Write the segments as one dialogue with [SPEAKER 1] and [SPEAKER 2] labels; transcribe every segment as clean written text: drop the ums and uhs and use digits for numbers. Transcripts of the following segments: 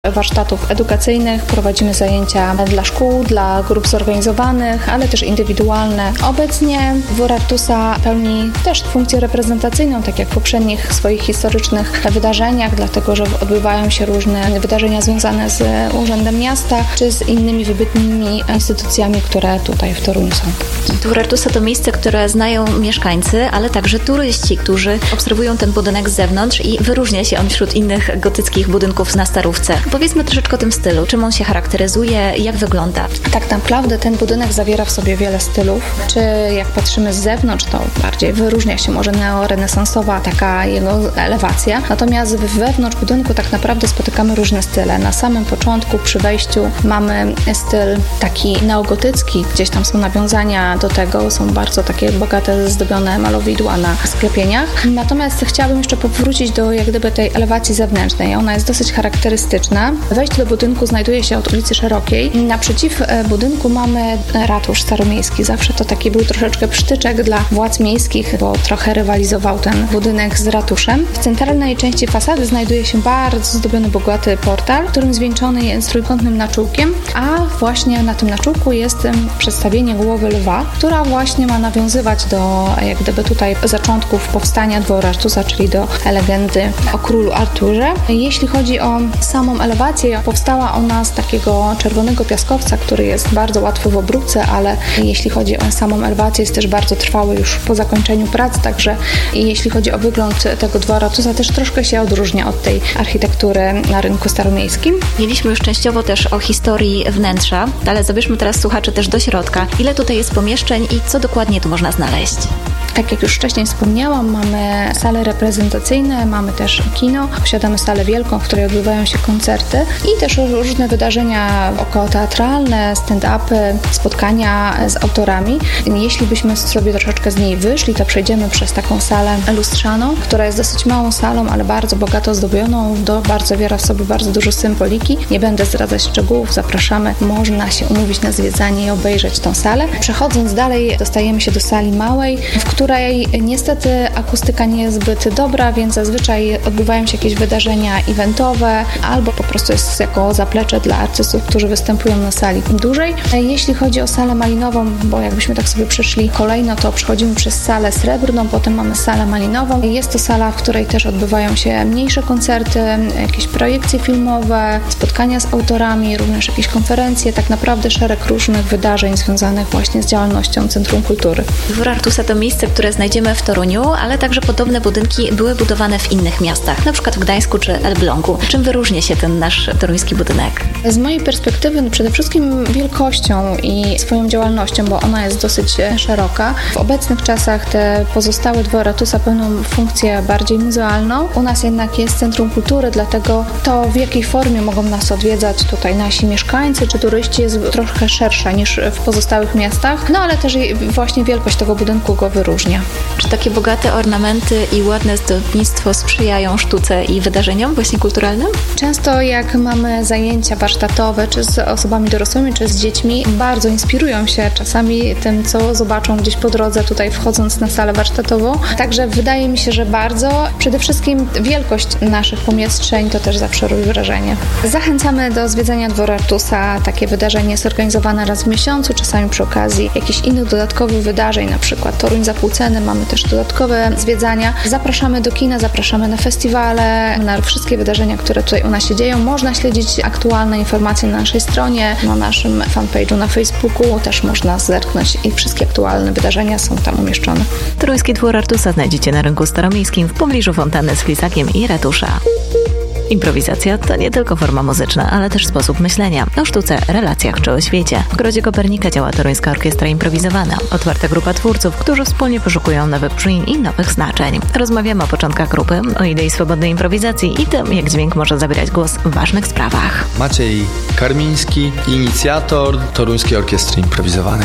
[SPEAKER 1] warsztatów edukacyjnych, prowadzimy zajęcia dla szkół, dla grup zorganizowanych, ale też indywidualne. Obecnie Dwór Artusa pełni też funkcję reprezentacyjną, tak jak w poprzednich swoich historycznych wydarzeniach, dlatego że odbywają się różne wydarzenia związane z Urzędem Miasta czy z innymi wybitnymi instytucjami, które tutaj w Toruniu są.
[SPEAKER 2] Dwór Artusa to miejsce, które znają mieszkańcy, ale także turyści, którzy obserwują ten budynek z zewnątrz i wyróżnia się on wśród innych gotyckich budynków na Starówce. Powiedzmy troszeczkę o tym stylu. Czym on się charakteryzuje? Jak wygląda?
[SPEAKER 1] Tak naprawdę ten budynek zawiera w sobie wiele stylów. Czy jak patrzymy z zewnątrz, to bardziej wyróżnia się może neorenesansowa taka jego elewacja. Natomiast wewnątrz budynku tak naprawdę spotykamy różne style. Na samym początku, przy wejściu mamy styl taki neogotycki. Gdzieś tam są nawiązania do tego. Są bardzo takie bogate, zdobione malowidła na sklepieniach. Natomiast chciałabym jeszcze powrócić do jak gdyby tej elewacji zewnętrznej. Ona jest dosyć charakterystyczna. Wejście do budynku znajduje się od ulicy Szerokiej. Naprzeciw budynku mamy ratusz staromiejski. Zawsze to taki był troszeczkę przytyczek dla władz miejskich, bo trochę rywalizował ten budynek z ratuszem. W centralnej części fasady znajduje się bardzo zdobiony, bogaty portal, którym zwieńczony jest trójkątnym naczółkiem, a właśnie na tym naczółku jest przedstawienie głowy lwa, która właśnie ma nawiązywać do jak gdyby tutaj zaczątków powstania Dworu Artusa, czyli do legendy o królu Arturze. Jeśli chodzi o samą elewację, powstała ona z takiego czerwonego piaskowca, który jest bardzo łatwy w obróbce, ale jeśli chodzi o samą elewację, jest też bardzo trwały już po zakończeniu prac, także jeśli chodzi o wygląd tego Dworu Artusa, też troszkę się odróżnia od tej architektury na rynku staromiejskim.
[SPEAKER 2] Mieliśmy już częściowo też o historii wnętrza, ale zabierzmy teraz słuchaczy też do środka. Ile tutaj jest pomieszczeń i co dokładnie tu można znaleźć?
[SPEAKER 1] Tak jak już wcześniej wspomniałam, mamy sale reprezentacyjne, mamy też kino, posiadamy salę wielką, w której odbywają się koncerty i też różne wydarzenia okołoteatralne, stand-upy, spotkania z autorami. Jeśli byśmy sobie troszeczkę z niej wyszli, to przejdziemy przez taką salę lustrzaną, która jest dosyć małą salą, ale bardzo bogato zdobioną, zawiera w sobie bardzo dużo symboliki. Nie będę zdradzać szczegółów, zapraszamy, można się umówić na zwiedzanie i obejrzeć tą salę. Przechodząc dalej, dostajemy się do sali małej, w której niestety akustyka nie jest zbyt dobra, więc zazwyczaj odbywają się jakieś wydarzenia eventowe albo po prostu jest jako zaplecze dla artystów, którzy występują na sali dłużej. Jeśli chodzi o salę malinową, bo jakbyśmy tak sobie przeszli kolejno, to przechodzimy przez salę srebrną, potem mamy salę malinową. Jest to sala, w której też odbywają się mniejsze koncerty, jakieś projekcje filmowe, spotkania z autorami, również jakieś konferencje, tak naprawdę szereg różnych wydarzeń związanych właśnie z działalnością Centrum Kultury.
[SPEAKER 2] Dwór Artusa to miejsce, które znajdziemy w Toruniu, ale także podobne budynki były budowane w innych miastach, na przykład w Gdańsku czy Elblągu. Czym wyróżnia się ten nasz toruński budynek?
[SPEAKER 1] Z mojej perspektywy przede wszystkim wielkością i swoją działalnością, bo ona jest dosyć szeroka. W obecnych czasach te pozostałe Dwory Artusa pełnią funkcję bardziej muzealną. U nas jednak jest Centrum Kultury, dlatego to w jakiej formie mogą nas odwiedzać tutaj nasi mieszkańcy czy turyści jest troszkę szersza niż w pozostałych miastach, no ale też właśnie wielkość tego budynku go wyróżnia.
[SPEAKER 2] Czy takie bogate ornamenty i ładne zdobnictwo sprzyjają sztuce i wydarzeniom właśnie kulturalnym?
[SPEAKER 1] Często jak mamy zajęcia warsztatowe, czy z osobami dorosłymi, czy z dziećmi, bardzo inspirują się czasami tym, co zobaczą gdzieś po drodze, tutaj wchodząc na salę warsztatową. Także wydaje mi się, że bardzo. Przede wszystkim wielkość naszych pomieszczeń to też zawsze robi wrażenie. Zachęcamy do zwiedzania Dworu Artusa. Takie wydarzenie jest organizowane raz w miesiącu, czasami przy okazji jakichś innych dodatkowych wydarzeń, na przykład Toruń za pół ceny, mamy też dodatkowe zwiedzania. Zapraszamy do kina, zapraszamy na festiwale, na wszystkie wydarzenia, które tutaj u nas się dzieją. Można śledzić aktualne informacje na naszej stronie, na naszym fanpage'u na Facebooku, też można zerknąć i wszystkie aktualne wydarzenia są tam umieszczone.
[SPEAKER 2] Toruński Dwór Artusa znajdziecie na rynku staromiejskim w pobliżu fontanny z flisakiem i ratusza. Improwizacja to nie tylko forma muzyczna, ale też sposób myślenia o sztuce, relacjach czy o świecie. W Grodzie Kopernika działa Toruńska Orkiestra Improwizowana, otwarta grupa twórców, którzy wspólnie poszukują nowych brzmień i nowych znaczeń. Rozmawiamy o początkach grupy, o idei swobodnej improwizacji i tym, jak dźwięk może zabierać głos w ważnych sprawach.
[SPEAKER 3] Maciej Karmiński, inicjator Toruńskiej Orkiestry Improwizowanej.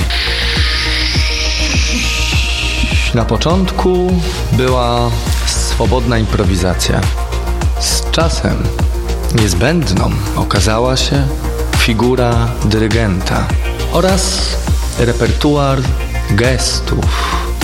[SPEAKER 3] Na początku była swobodna improwizacja. Z czasem niezbędną okazała się figura dyrygenta oraz repertuar gestów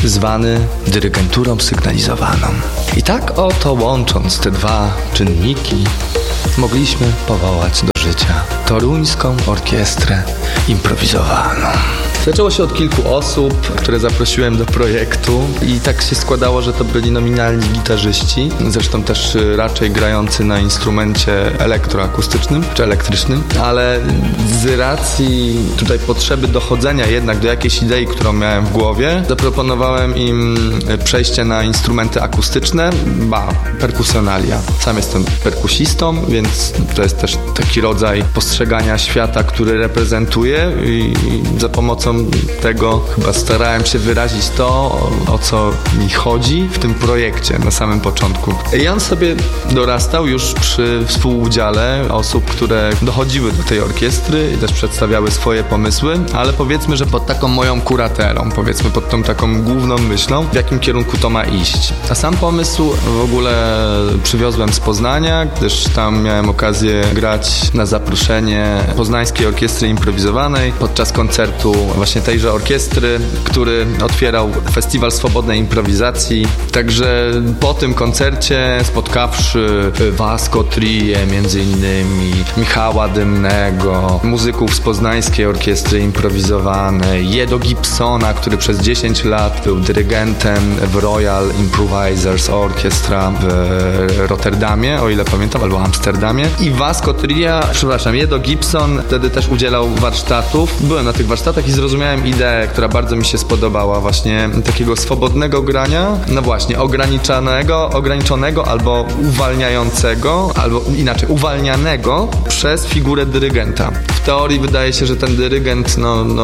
[SPEAKER 3] zwany dyrygenturą sygnalizowaną. I tak oto łącząc te dwa czynniki, mogliśmy powołać do życia Toruńską Orkiestrę Improwizowaną. Zaczęło się od kilku osób, które zaprosiłem do projektu i tak się składało, że to byli nominalni gitarzyści, zresztą też raczej grający na instrumencie elektroakustycznym czy elektrycznym, ale z racji tutaj potrzeby dochodzenia jednak do jakiejś idei, którą miałem w głowie, zaproponowałem im przejście na instrumenty akustyczne, perkusjonalia. Sam jestem perkusistą, więc to jest też taki rodzaj postrzegania świata, który reprezentuję i za pomocą tego chyba starałem się wyrazić to, o co mi chodzi w tym projekcie na samym początku. I on sobie dorastał już przy współudziale osób, które dochodziły do tej orkiestry i też przedstawiały swoje pomysły, ale powiedzmy, że pod taką moją kuratelą, powiedzmy pod tą taką główną myślą, w jakim kierunku to ma iść. A sam pomysł w ogóle przywiozłem z Poznania, gdyż tam miałem okazję grać na zaproszenie Poznańskiej Orkiestry Improwizowanej podczas koncertu właśnie tejże orkiestry, który otwierał Festiwal Swobodnej Improwizacji. Także po tym koncercie, spotkawszy Vasco Trie, między innymi Michała Dymnego, muzyków z Poznańskiej Orkiestry Improwizowanej, Jedo Gibsona, który przez 10 lat był dyrygentem w Royal Improvisers Orchestra w Rotterdamie, o ile pamiętam, albo Amsterdamie. I Vasco Trie, Jedo Gibson wtedy też udzielał warsztatów. Byłem na tych warsztatach i zrozumiałem ideę, która bardzo mi się spodobała, właśnie takiego swobodnego grania, no właśnie, ograniczonego albo uwalniającego, albo inaczej, uwalnianego przez figurę dyrygenta. W teorii wydaje się, że ten dyrygent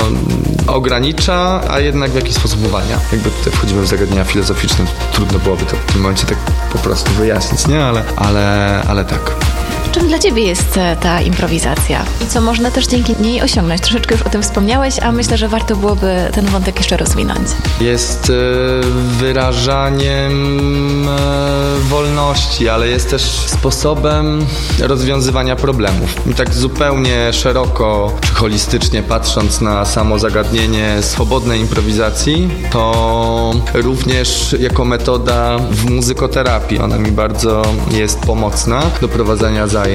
[SPEAKER 3] ogranicza, a jednak w jakiś sposób uwalnia. Jakby tutaj wchodzimy w zagadnienia filozoficzne, trudno byłoby to w tym momencie tak po prostu wyjaśnić, nie? Ale tak.
[SPEAKER 2] Czym dla Ciebie jest ta improwizacja? I co można też dzięki niej osiągnąć? Troszeczkę już o tym wspomniałeś, a myślę, że warto byłoby ten wątek jeszcze rozwinąć.
[SPEAKER 3] Jest wyrażaniem wolności, ale jest też sposobem rozwiązywania problemów. I tak zupełnie szeroko czy holistycznie patrząc na samo zagadnienie swobodnej improwizacji, to również jako metoda w muzykoterapii. Ona mi bardzo jest pomocna do prowadzenia zajęć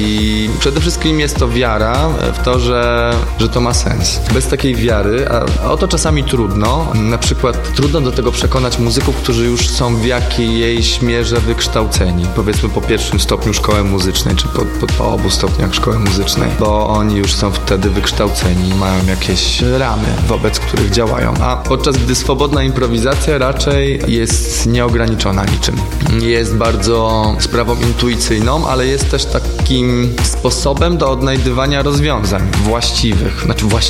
[SPEAKER 3] i przede wszystkim jest to wiara w to, że to ma sens. Bez takiej wiary, a o to czasami trudno, na przykład trudno do tego przekonać muzyków, którzy już są w jakiejś mierze wykształceni, powiedzmy po pierwszym stopniu szkoły muzycznej, czy po obu stopniach szkoły muzycznej, bo oni już są wtedy wykształceni, mają jakieś ramy, wobec których działają, a podczas gdy swobodna improwizacja raczej jest nieograniczona niczym. Jest bardzo sprawą intuicyjną, ale jest też takim sposobem do odnajdywania rozwiązań właściwych.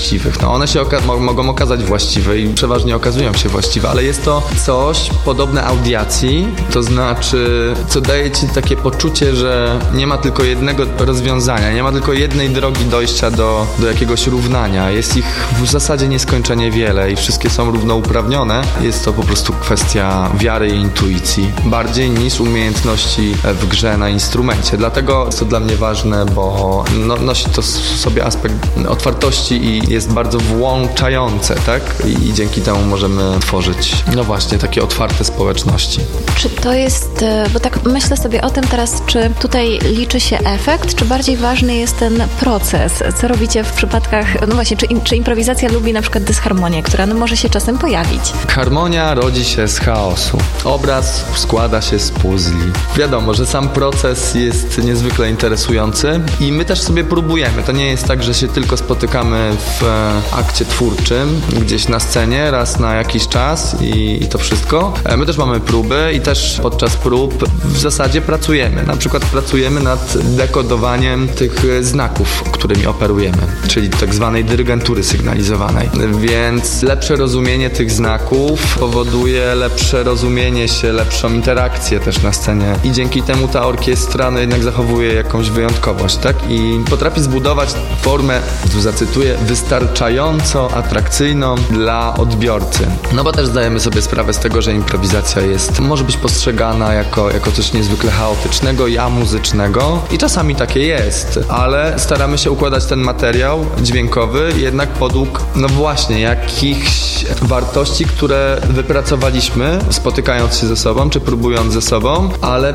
[SPEAKER 3] No one się mogą okazać właściwe i przeważnie okazują się właściwe, ale jest to coś podobne audiacji, to znaczy, co daje Ci takie poczucie, że nie ma tylko jednego rozwiązania, nie ma tylko jednej drogi dojścia do jakiegoś równania. Jest ich w zasadzie nieskończenie wiele i wszystkie są równouprawnione. Jest to po prostu kwestia wiary i intuicji, bardziej niż umiejętności w grze na instrumencie. Dlatego jest to dla mnie ważne, bo nosi to sobie aspekt otwartości i jest bardzo włączające, tak? I dzięki temu możemy tworzyć, właśnie, takie otwarte społeczności.
[SPEAKER 2] Czy to jest, bo tak myślę sobie o tym teraz, czy tutaj liczy się efekt, czy bardziej ważny jest ten proces? Co robicie w przypadkach, właśnie, czy improwizacja lubi na przykład dysharmonię, która może się czasem pojawić?
[SPEAKER 3] Harmonia rodzi się z chaosu. Obraz składa się z puzli. Wiadomo, że sam proces jest niezwykle interesujący i my też sobie próbujemy. To nie jest tak, że się tylko spotykamy w akcie twórczym, gdzieś na scenie, raz na jakiś czas i to wszystko. My też mamy próby i też podczas prób w zasadzie pracujemy. Na przykład pracujemy nad dekodowaniem tych znaków, którymi operujemy, czyli tak zwanej dyrygentury sygnalizowanej. Więc lepsze rozumienie tych znaków powoduje lepsze rozumienie się, lepszą interakcję też na scenie i dzięki temu ta orkiestra jednak zachowuje jakąś wyjątkowość, tak? I potrafi zbudować formę, tu zacytuję, wystarczająco atrakcyjną dla odbiorcy. No bo też zdajemy sobie sprawę z tego, że improwizacja może być postrzegana jako coś niezwykle chaotycznego i amuzycznego i czasami takie jest, ale staramy się układać ten materiał dźwiękowy jednak podług, właśnie, jakichś wartości, które wypracowaliśmy, spotykając się ze sobą, czy próbując ze sobą, ale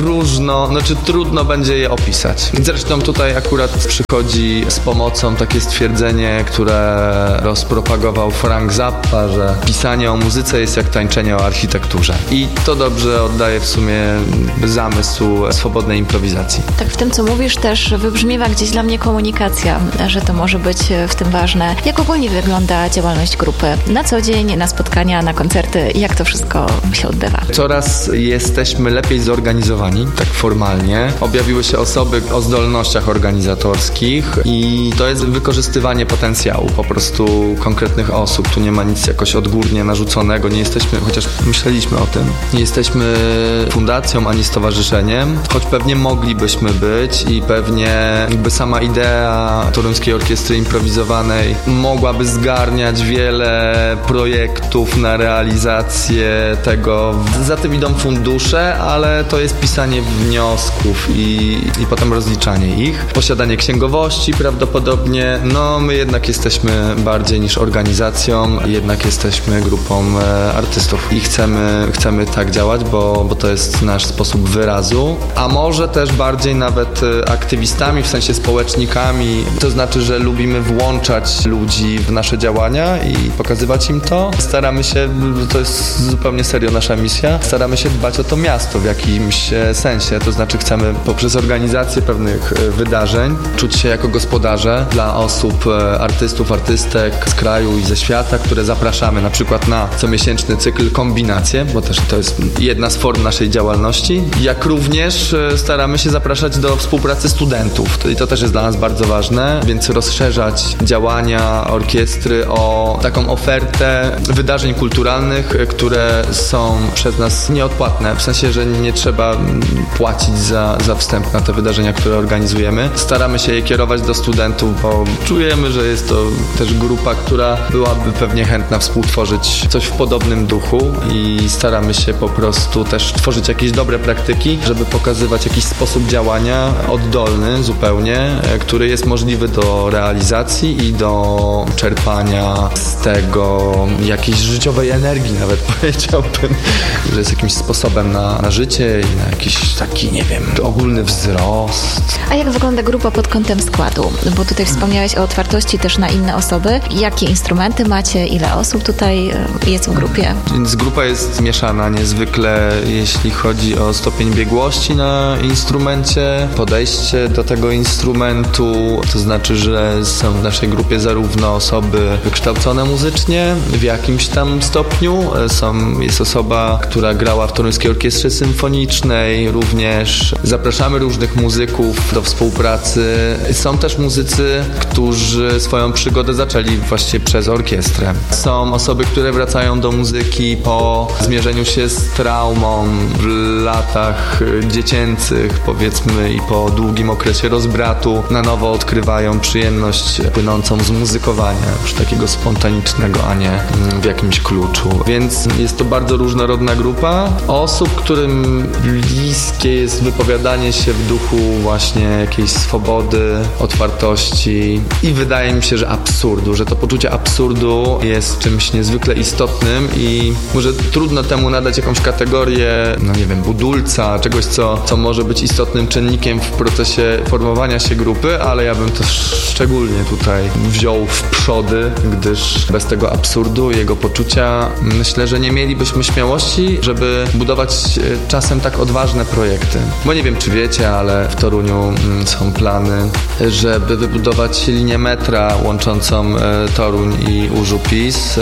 [SPEAKER 3] trudno będzie je opisać. Zresztą tutaj akurat przychodzi z pomocą takie stwierdzenie, które rozpropagował Frank Zappa, że pisanie o muzyce jest jak tańczenie o architekturze. I to dobrze oddaje w sumie zamysł swobodnej improwizacji.
[SPEAKER 2] Tak, w tym co mówisz też wybrzmiewa gdzieś dla mnie komunikacja, że to może być w tym ważne. Jak ogólnie wygląda działalność grupy? Na co dzień, na spotkania, na koncerty? Jak to wszystko się odbywa?
[SPEAKER 3] Coraz jesteśmy lepiej zorganizowani, tak formalnie. Objawiły się osoby o zdolnościach organizatorskich i to jest wykorzystywanie potencjału po prostu konkretnych osób. Tu nie ma nic jakoś odgórnie narzuconego. Nie jesteśmy, chociaż myśleliśmy o tym, nie jesteśmy fundacją ani stowarzyszeniem, choć pewnie moglibyśmy być i pewnie jakby sama idea Toruńskiej Orkiestry Improwizowanej mogłaby zgarniać wiele projektów na realizację tego. Za tym idą fundusze, ale to jest pisanie wniosków i potem rozliczanie ich. Posiadanie księgowości prawdopodobnie. No my jednak jesteśmy bardziej niż organizacją, jednak jesteśmy grupą artystów i chcemy tak działać, bo to jest nasz sposób wyrazu, a może też bardziej nawet aktywistami, w sensie społecznikami, to znaczy, że lubimy włączać ludzi w nasze działania i pokazywać im to. Staramy się, to jest zupełnie serio nasza misja, staramy się dbać o to miasto w jakimś sensie, to znaczy chcemy poprzez organizację pewnych wydarzeń czuć się jako gospodarze dla osób, artystów, artystek z kraju i ze świata, które zapraszamy na przykład na comiesięczny cykl Kombinacje, bo też to jest jedna z form naszej działalności, jak również staramy się zapraszać do współpracy studentów i to też jest dla nas bardzo ważne, więc rozszerzać działania orkiestry o taką ofertę wydarzeń kulturalnych, które są przez nas nieodpłatne, w sensie, że nie trzeba płacić za wstęp na te wydarzenia, które organizujemy. Staramy się je kierować do studentów, bo czujemy, że jest to też grupa, która byłaby pewnie chętna współtworzyć coś w podobnym duchu i staramy się po prostu też tworzyć jakieś dobre praktyki, żeby pokazywać jakiś sposób działania oddolny zupełnie, który jest możliwy do realizacji i do czerpania z tego jakiejś życiowej energii nawet powiedziałbym, że jest jakimś sposobem na życie i na jakiś taki, nie wiem, ogólny wzrost.
[SPEAKER 2] A jak wygląda grupa pod kątem składu? Bo tutaj wspomniałeś o otwartości też na inne osoby. Jakie instrumenty macie? Ile osób tutaj jest w grupie?
[SPEAKER 3] Więc grupa jest mieszana niezwykle, jeśli chodzi o stopień biegłości na instrumencie, podejście do tego instrumentu, to znaczy, że są w naszej grupie zarówno osoby wykształcone muzycznie w jakimś tam stopniu, jest osoba, która grała w Toruńskiej Orkiestrze Symfonicznej, również zapraszamy różnych muzyków do współpracy. Są też muzycy, którzy swoją przygodę zaczęli właśnie przez orkiestrę. Są osoby, które wracają do muzyki po zmierzeniu się z traumą w latach dziecięcych, powiedzmy, i po długim okresie rozbratu na nowo odkrywają przyjemność płynącą z muzykowania, już takiego spontanicznego, a nie w jakimś kluczu. Więc jest to bardzo różnorodna grupa osób, którym bliskie jest wypowiadanie się w duchu właśnie jakiejś swobody, otwartości i wydaje mi się, że absurdu, że to poczucie absurdu jest czymś niezwykle istotnym i może trudno temu nadać jakąś kategorię, no nie wiem, budulca, czegoś, co może być istotnym czynnikiem w procesie formowania się grupy, ale ja bym to szczególnie tutaj wziął w przody, gdyż bez tego absurdu i jego poczucia myślę, że nie mielibyśmy śmiałości, żeby budować czasem tak odważne projekty. Bo nie wiem, czy wiecie, ale w Toruniu są plany, żeby wybudować linię metra łączącą Toruń i Użupis.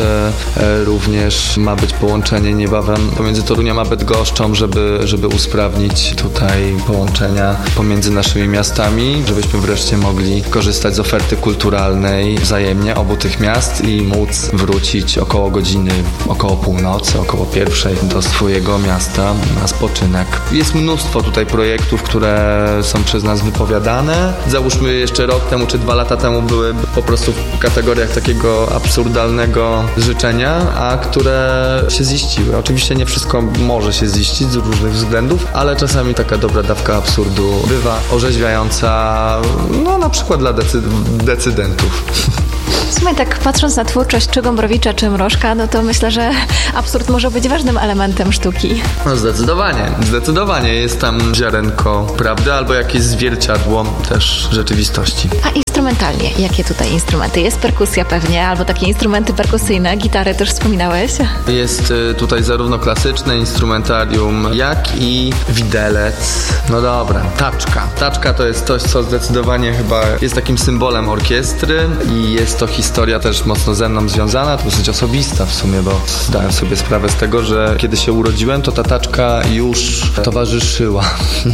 [SPEAKER 3] Również ma być połączenie niebawem pomiędzy Toruniem a Bydgoszczą, żeby usprawnić tutaj połączenia pomiędzy naszymi miastami, żebyśmy wreszcie mogli korzystać z oferty kulturalnej wzajemnie obu tych miast i móc wrócić około godziny, około północy, około pierwszej do swojego miasta na spoczynek. Jest mnóstwo tutaj projektów, które są przez nas wypowiadane. Załóżmy jeszcze rok temu czy 2 lata temu były po prostu w kategoriach takiego absurdalnego życzenia, a które się ziściły. Oczywiście nie wszystko może się ziścić z różnych względów, ale czasami taka dobra dawka absurdu bywa orzeźwiająca, no na przykład dla decydentów.
[SPEAKER 2] W sumie tak patrząc na twórczość czy Gombrowicza, czy Mrożka, no to myślę, że absurd może być ważnym elementem sztuki.
[SPEAKER 3] No zdecydowanie jest tam ziarenko prawdy albo jakieś zwierciadło też rzeczywistości.
[SPEAKER 2] A instrumentalnie, jakie tutaj instrumenty? Jest perkusja pewnie, albo takie instrumenty perkusyjne, gitary też wspominałeś?
[SPEAKER 3] Jest tutaj zarówno klasyczne instrumentarium, jak i widelec. No dobra, taczka. Taczka to jest coś, co zdecydowanie chyba jest takim symbolem orkiestry i jest to historia też mocno ze mną związana, dosyć osobista w sumie, bo zdałem sobie sprawę z tego, że kiedy się urodziłem, to ta taczka już towarzyszyła.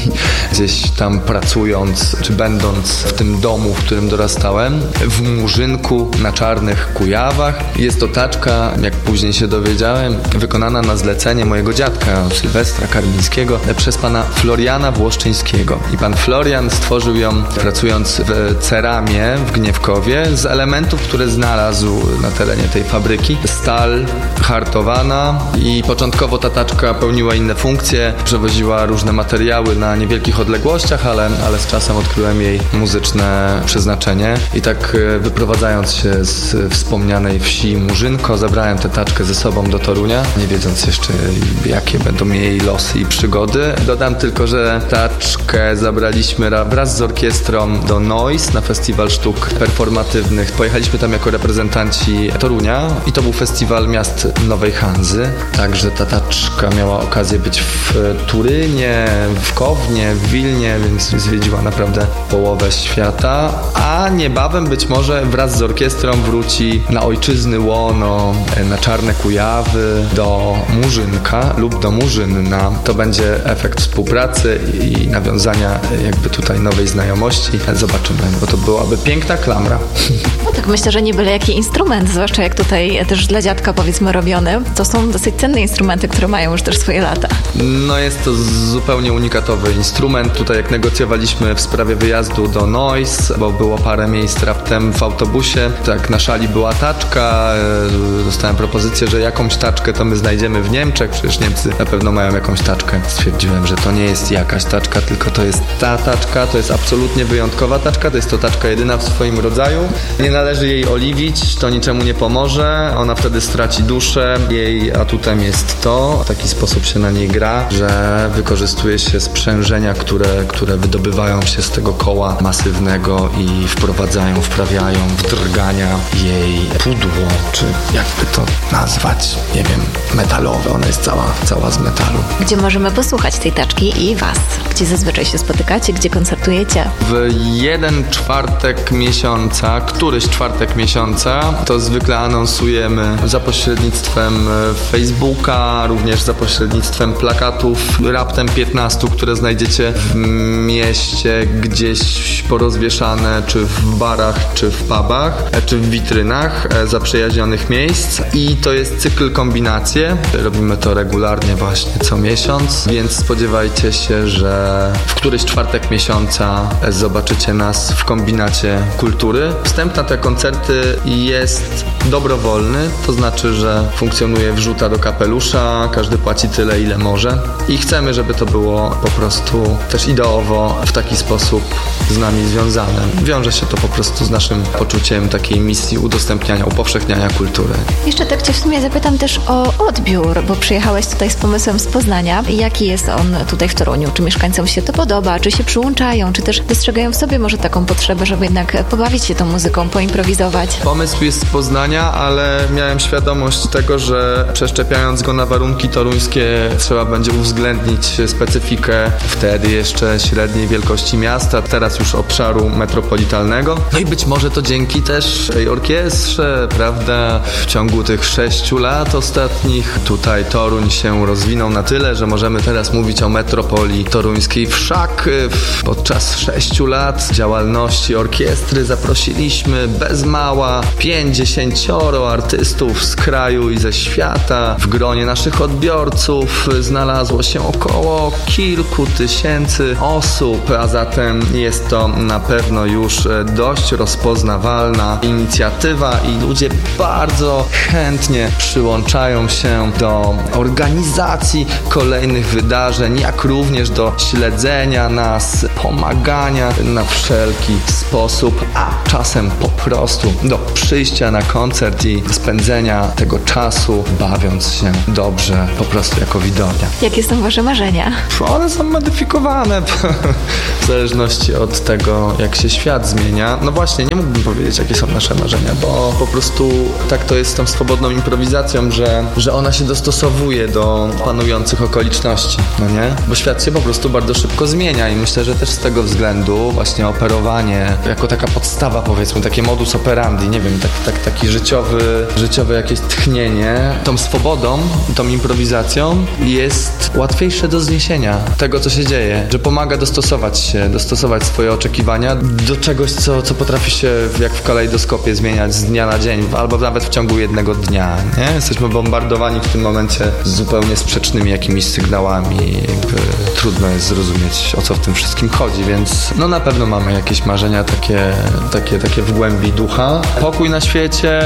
[SPEAKER 3] Gdzieś tam pracując, czy będąc w tym domu, w którym dorastałem, w Murzynku na Czarnych Kujawach. Jest to taczka, jak później się dowiedziałem, wykonana na zlecenie mojego dziadka, Sylwestra Karmińskiego, przez pana Floriana Włoszczyńskiego. I pan Florian stworzył ją pracując w ceramie w Gniewkowie z elementów, które znalazł na terenie tej fabryki. Stal hartowana i początkowo ta taczka pełniła inne funkcje, przewoziła różne materiały na niewielkich odległościach, ale z czasem odkryłem jej muzyczne przeznaczenie i tak wyprowadzając się z wspomnianej wsi Murzynko, zabrałem tę taczkę ze sobą do Torunia, nie wiedząc jeszcze jakie będą jej losy i przygody. Dodam tylko, że taczkę zabraliśmy wraz z orkiestrą do Noise na Festiwal Sztuk Performatywnych. Pojechaliśmy tam jako reprezentanci Torunia i to był festiwal miast Nowej Hanzy, także ta taczka miała okazję być w Turynie, w Kownie, w Wilnie, więc zwiedziła naprawdę połowę świata, a niebawem być może wraz z orkiestrą wróci na ojczyzny łono, na Czarne Kujawy, do Murzynka lub do Murzynna. To będzie efekt współpracy i nawiązania jakby tutaj nowej znajomości. Zobaczymy, bo to byłaby piękna klamra.
[SPEAKER 2] No tak, myślę, że nie byle jaki instrument, zwłaszcza jak tutaj też dla dziadka powiedzmy robiony. To są dosyć cenne instrumenty, które mają już też swoje lata.
[SPEAKER 3] No jest to zupełnie unikatowy instrument. Tutaj jak negocjowaliśmy w sprawie wyjazdu do Noise, bo było parę miejsc raptem w autobusie, tak na szali była taczka, dostałem propozycję, że jakąś taczkę to my znajdziemy w Niemczech, przecież Niemcy na pewno mają jakąś taczkę. Stwierdziłem, że to nie jest jakaś taczka, tylko to jest ta taczka, to jest absolutnie wyjątkowa taczka, to jest to taczka jedyna w swoim rodzaju. Nie należy jej oliwić, to niczemu nie pomoże, ona wtedy straci duszę. Jej atutem jest to, w taki sposób się na niej gra, że wykorzystuje się sprzężenia, które wydobywają się z tego koła masywnego i wprawiają w drgania jej pudło, czy jakby to nazwać, nie wiem, metalowe. Ona jest cała z metalu.
[SPEAKER 2] Gdzie możemy posłuchać tej taczki i was? Gdzie zazwyczaj się spotykacie? Gdzie koncertujecie?
[SPEAKER 3] W jeden czwartek miesiąca, któryś czwartek miesiąca, to zwykle anonsujemy za pośrednictwem Facebooka, również za pośrednictwem plakatów, raptem 15, które znajdziecie w mieście gdzieś porozwieszane, czy w barach, czy w pubach, czy w witrynach zaprzyjaźnionych miejsc. I to jest cykl kombinacje. Robimy to regularnie właśnie co miesiąc, więc spodziewajcie się, że w któryś czwartek miesiąca zobaczycie nas w kombinacie kultury. Wstęp na te koncerty jest dobrowolny, to znaczy, że funkcjonuje wrzuta do kapelusza, każdy płaci tyle, ile może i chcemy, żeby to było po prostu też ideowo w taki sposób z nami związane. Wiąże się to po prostu z naszym poczuciem takiej misji udostępniania, upowszechniania kultury.
[SPEAKER 2] Jeszcze tak cię w sumie zapytam też o odbiór, bo przyjechałeś tutaj z pomysłem z Poznania. Jaki jest on tutaj w Toruniu? Czy mieszkańcom się to podoba? Czy się przyłączają? Czy też dostrzegają w sobie może taką potrzebę, żeby jednak pobawić się tą muzyką, poimprowizować?
[SPEAKER 3] Pomysł jest z Poznania, ale miałem świadomość tego, że przeszczepiając go na warunki toruńskie trzeba będzie uwzględnić specyfikę wtedy jeszcze średniej wielkości miasta, teraz już obszaru metropolitalnego. No i być może to dzięki też tej orkiestrze, prawda, w ciągu tych 6 lat ostatnich tutaj Toruń się rozwinął na tyle, że możemy teraz mówić o metropolii toruńskiej. Wszak podczas 6 lat działalności orkiestry zaprosiliśmy bez mała 50 artystów z kraju i ze świata. W gronie naszych odbiorców znalazło się około kilku tysięcy osób, a zatem jest to na pewno już dość rozpoznawalna inicjatywa i ludzie bardzo chętnie przyłączają się do organizacji kolejnych wydarzeń, jak również do śledzenia nas, pomagania na wszelki sposób, a czasem po prostu prostu do przyjścia na koncert i spędzenia tego czasu, bawiąc się dobrze, po prostu jako widownia.
[SPEAKER 2] Jakie są wasze marzenia?
[SPEAKER 3] One są modyfikowane w zależności od tego, jak się świat zmienia. No właśnie, nie mógłbym powiedzieć, jakie są nasze marzenia, bo po prostu tak to jest z tą swobodną improwizacją, że ona się dostosowuje do panujących okoliczności, no nie? Bo świat się po prostu bardzo szybko zmienia i myślę, że też z tego względu właśnie operowanie jako taka podstawa, powiedzmy, takie modus operandi, nie wiem, taki życiowe jakieś tchnienie, tą swobodą, tą improwizacją jest łatwiejsze do zniesienia tego, co się dzieje, że pomaga dostosować swoje oczekiwania do czegoś, co potrafi się jak w kalejdoskopie zmieniać z dnia na dzień, albo nawet w ciągu jednego dnia, nie? Jesteśmy bombardowani w tym momencie z zupełnie sprzecznymi jakimiś sygnałami, jakby trudno jest zrozumieć, o co w tym wszystkim chodzi, więc no na pewno mamy jakieś marzenia takie w głębi ducha. Pokój na świecie.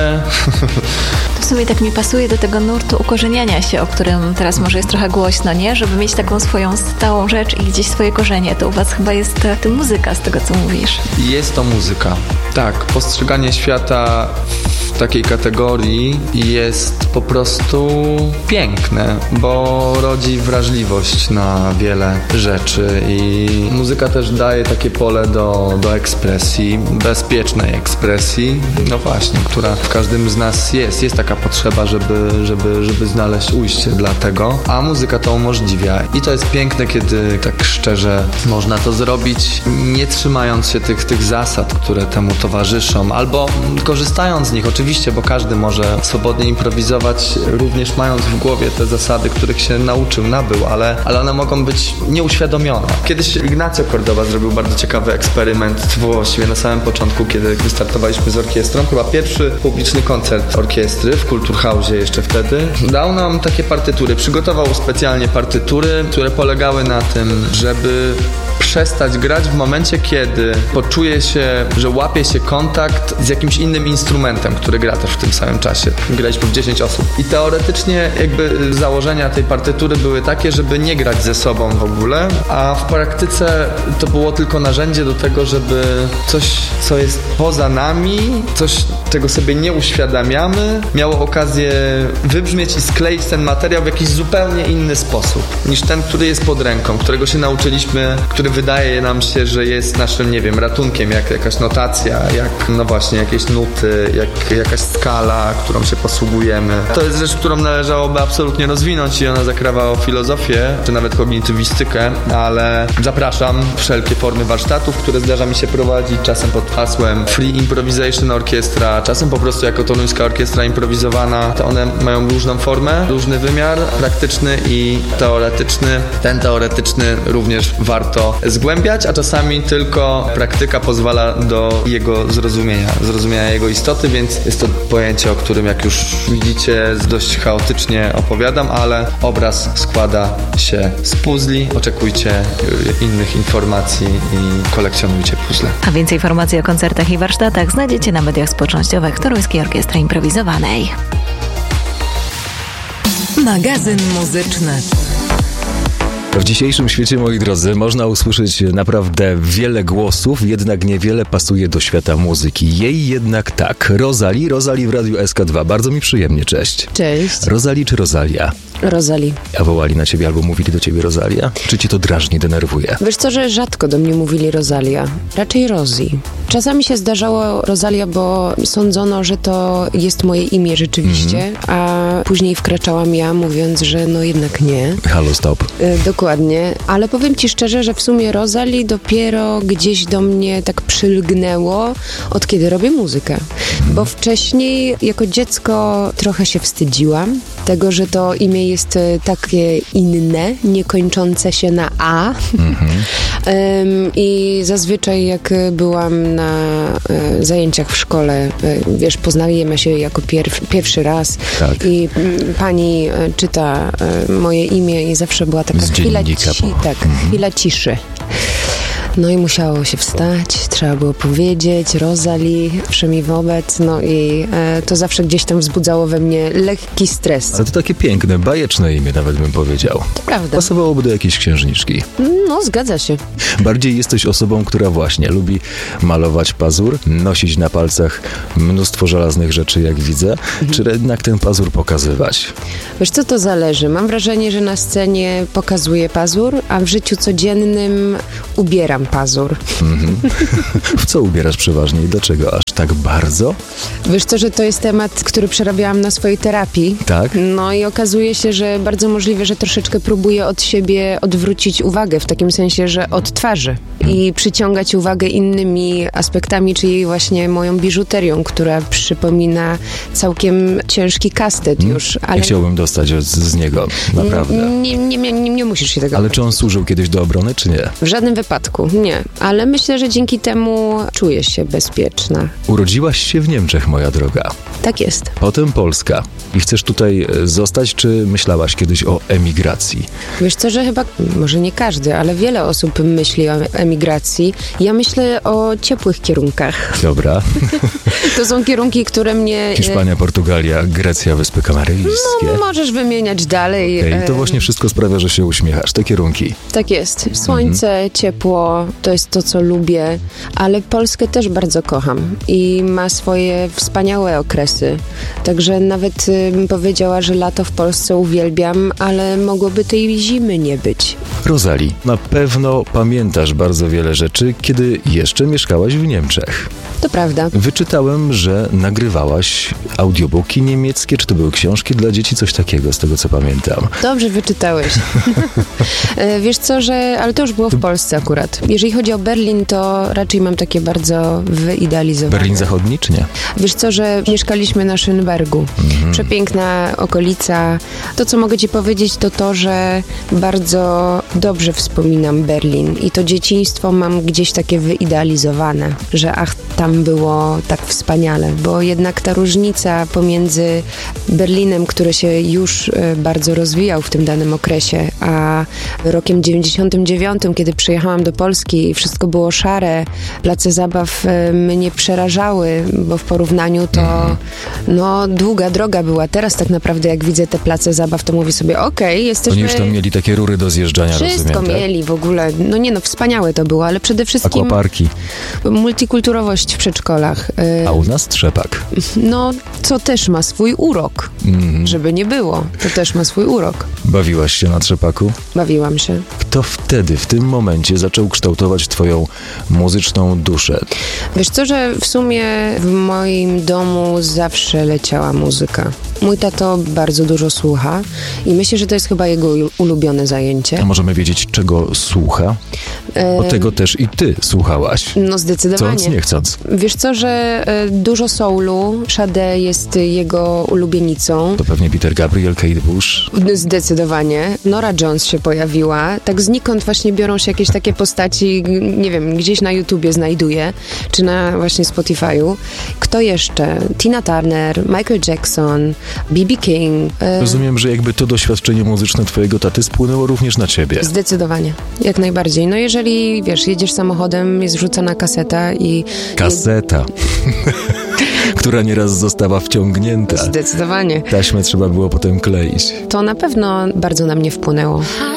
[SPEAKER 2] To w sumie tak mi pasuje do tego nurtu ukorzeniania się, o którym teraz może jest trochę głośno, nie? Żeby mieć taką swoją stałą rzecz i gdzieś swoje korzenie. To u was chyba jest to muzyka, z tego co mówisz.
[SPEAKER 3] Jest to muzyka. Tak, postrzeganie świata w takiej kategorii jest po prostu piękne, bo rodzi wrażliwość na wiele rzeczy i muzyka też daje takie pole do ekspresji, bezpiecznej ekspresji, no właśnie, która w każdym z nas jest taka potrzeba, żeby znaleźć ujście dla tego, a muzyka to umożliwia i to jest piękne, kiedy tak szczerze można to zrobić, nie trzymając się tych zasad, które temu towarzyszą, albo korzystając z nich, oczywiście, bo każdy może swobodnie improwizować, również mając w głowie te zasady, których się nabył, ale one mogą być nieuświadomione. Kiedyś Ignacio Cordoba zrobił bardzo ciekawy eksperyment, właściwie na samym początku, kiedy wystartowaliśmy z orkiestrą, chyba pierwszy publiczny koncert orkiestry w Kulturhausie jeszcze wtedy. Dał nam takie partytury, przygotował specjalnie partytury, które polegały na tym, żeby przestać grać w momencie, kiedy poczuje się, że łapie się kontakt z jakimś innym instrumentem, który gra też w tym samym czasie. Graliśmy w 10 osób. I teoretycznie jakby założenia tej partytury były takie, żeby nie grać ze sobą w ogóle, a w praktyce to było tylko narzędzie do tego, żeby coś, co jest poza nami, coś, czego sobie nie uświadamiamy, miało okazję wybrzmieć i skleić ten materiał w jakiś zupełnie inny sposób niż ten, który jest pod ręką, którego się nauczyliśmy, który wydaje nam się, że jest naszym, nie wiem, ratunkiem, jak jakaś notacja, jak, no właśnie, jakieś nuty, jak jakaś skala, którą się posługujemy. To jest rzecz, którą należałoby absolutnie rozwinąć i ona zakrawa o filozofię, czy nawet kognitywistykę, ale zapraszam wszelkie formy warsztatów, które zdarza mi się prowadzić, czasem pod hasłem Free Improvisation Orchestra, czasem po prostu jako Toruńska Orkiestra Improwizowana. To one mają różną formę, różny wymiar, praktyczny i teoretyczny. Ten teoretyczny również warto zgłębiać, a czasami tylko praktyka pozwala do jego zrozumienia jego istoty, więc jest to pojęcie, o którym, jak już widzicie, dość chaotycznie opowiadam, ale obraz składa się z puzli. Oczekujcie innych informacji i kolekcjonujcie puzzle.
[SPEAKER 2] A więcej informacji o koncertach i warsztatach znajdziecie na mediach społecznościowych Toruńskiej Orkiestry Improwizowanej.
[SPEAKER 4] Magazyn muzyczny.
[SPEAKER 5] W dzisiejszym świecie, moi drodzy, można usłyszeć naprawdę wiele głosów, jednak niewiele pasuje do świata muzyki. Jej jednak tak. Rosalie w Radiu SK2. Bardzo mi przyjemnie, cześć.
[SPEAKER 4] Cześć.
[SPEAKER 5] Rosalie czy Rosalia?
[SPEAKER 4] Rosalie.
[SPEAKER 5] A wołali na ciebie albo mówili do ciebie Rosalia? Czy cię to drażni, denerwuje?
[SPEAKER 4] Wiesz co, że rzadko do mnie mówili Rosalia. Raczej Rosie. Czasami się zdarzało Rosalia, bo sądzono, że to jest moje imię rzeczywiście, a później wkraczałam ja, mówiąc, że no jednak nie.
[SPEAKER 5] Halo, stop.
[SPEAKER 4] Dokładnie, ale powiem ci szczerze, że w sumie Rosalie dopiero gdzieś do mnie tak przylgnęło, od kiedy robię muzykę. Bo wcześniej jako dziecko trochę się wstydziłam tego, że to imię jest takie inne, nie kończące się na A. I zazwyczaj jak byłam na zajęciach w szkole, wiesz, poznajemy się jako pierwszy raz, tak. I pani czyta moje imię i zawsze była taka chwila ciszy. No i musiało się wstać, trzeba było powiedzieć Rosalie, wszemi wobec, no i to zawsze gdzieś tam wzbudzało we mnie lekki stres.
[SPEAKER 5] Ale to takie piękne, bajeczne imię nawet bym powiedział.
[SPEAKER 4] To prawda.
[SPEAKER 5] Pasowałoby do jakiejś księżniczki.
[SPEAKER 4] No, zgadza się.
[SPEAKER 5] Bardziej jesteś osobą, która właśnie lubi malować pazur, nosić na palcach mnóstwo żelaznych rzeczy, jak widzę, czy jednak ten pazur pokazywać?
[SPEAKER 4] Wiesz co, to zależy. Mam wrażenie, że na scenie pokazuję pazur, a w życiu codziennym ubieram pazur.
[SPEAKER 5] W co ubierasz przeważnie i dlaczego aż tak bardzo?
[SPEAKER 4] Wiesz co, że to jest temat, który przerabiałam na swojej terapii.
[SPEAKER 5] Tak?
[SPEAKER 4] No i okazuje się, że bardzo możliwe, że troszeczkę próbuję od siebie odwrócić uwagę, w takim sensie, że od twarzy i przyciągać uwagę innymi aspektami, czyli właśnie moją biżuterią, która przypomina całkiem ciężki kastet już. Ale
[SPEAKER 5] Ja chciałbym dostać z niego, naprawdę.
[SPEAKER 4] nie musisz się tego
[SPEAKER 5] Ale czy on służył kiedyś do obrony, czy nie?
[SPEAKER 4] W żadnym wypadku, nie. Ale myślę, że dzięki temu czuję się bezpieczna.
[SPEAKER 5] Urodziłaś się w Niemczech, moja droga.
[SPEAKER 4] Tak jest.
[SPEAKER 5] Potem Polska. I chcesz tutaj zostać, czy myślałaś kiedyś o emigracji?
[SPEAKER 4] Wiesz co, że chyba, może nie każdy, ale wiele osób myśli o emigracji. Ja myślę o ciepłych kierunkach.
[SPEAKER 5] Dobra.
[SPEAKER 4] To są kierunki, które mnie...
[SPEAKER 5] Hiszpania, Portugalia, Grecja, Wyspy Kanaryjskie.
[SPEAKER 4] No, możesz wymieniać dalej.
[SPEAKER 5] I to właśnie wszystko sprawia, że się uśmiechasz. Te kierunki.
[SPEAKER 4] Tak jest. Słońce, ciepło, to jest to, co lubię, ale Polskę też bardzo kocham i ma swoje wspaniałe okresy. Także nawet bym powiedziała, że lato w Polsce uwielbiam, ale mogłoby tej zimy nie być.
[SPEAKER 5] Rosalie, na pewno pamiętasz bardzo wiele rzeczy, kiedy jeszcze mieszkałaś w Niemczech.
[SPEAKER 4] To prawda.
[SPEAKER 5] Wyczytałem, że nagrywałaś audiobooki niemieckie, czy to były książki dla dzieci, coś takiego, z tego co pamiętam.
[SPEAKER 4] Dobrze wyczytałeś. Wiesz co, ale to już było w Polsce akurat. Jeżeli chodzi o Berlin, to raczej mam takie bardzo wyidealizowane.
[SPEAKER 5] Berlin Zachodni, czy nie?
[SPEAKER 4] Wiesz co, że mieszkaliśmy na Schönbergu. Przepiękna okolica. To, co mogę ci powiedzieć, to to, że bardzo dobrze wspominam Berlin i to dzieciństwo mam gdzieś takie wyidealizowane, że tam było tak wspaniale, bo jednak ta różnica pomiędzy Berlinem, który się już bardzo rozwijał w tym danym okresie, a rokiem 99, kiedy przyjechałam do Polski i wszystko było szare, place zabaw mnie przerażały, bo w porównaniu to długa droga była. Teraz tak naprawdę jak widzę te place zabaw, to mówię sobie, okej, jesteśmy...
[SPEAKER 5] Oni już tam mieli takie rury do zjeżdżania,
[SPEAKER 4] Wszystko
[SPEAKER 5] rozumiem,
[SPEAKER 4] mieli w ogóle. Wspaniałe to było, ale przede wszystkim...
[SPEAKER 5] Akwaparki.
[SPEAKER 4] Multikulturowość w przedszkolach.
[SPEAKER 5] A u nas trzepak.
[SPEAKER 4] Co też ma swój urok. Żeby nie było. To też ma swój urok.
[SPEAKER 5] Bawiłaś się na trzepaku?
[SPEAKER 4] Bawiłam się.
[SPEAKER 5] Kto wtedy, w tym momencie zaczął kształtować twoją muzyczną duszę?
[SPEAKER 4] Wiesz co, że w sumie w moim domu zawsze leciała muzyka. Mój tato bardzo dużo słucha i myślę, że to jest chyba jego ulubione zajęcie.
[SPEAKER 5] A możemy wiedzieć, czego słucha? Bo tego też i ty słuchałaś.
[SPEAKER 4] No zdecydowanie.
[SPEAKER 5] Chcąc, nie chcąc.
[SPEAKER 4] Wiesz co, że dużo soulu, Sade jest jego ulubienicą.
[SPEAKER 5] To pewnie Peter Gabriel, Kate Bush.
[SPEAKER 4] Zdecydowanie. Nora Jones się pojawiła. Tak znikąd właśnie biorą się jakieś takie postaci, nie wiem, gdzieś na YouTubie znajduję, czy na właśnie Spotify'u. Kto jeszcze? Tina Turner, Michael Jackson, B.B. King.
[SPEAKER 5] Rozumiem, że jakby to doświadczenie muzyczne twojego taty spłynęło również na ciebie.
[SPEAKER 4] Zdecydowanie. Jak najbardziej. No jeżeli, wiesz, jedziesz samochodem, jest wrzucana kaseta i...
[SPEAKER 5] Kaseta. Która nieraz została wciągnięta.
[SPEAKER 4] Zdecydowanie.
[SPEAKER 5] Taśmę trzeba było potem kleić.
[SPEAKER 4] To na pewno bardzo na mnie wpłynęło.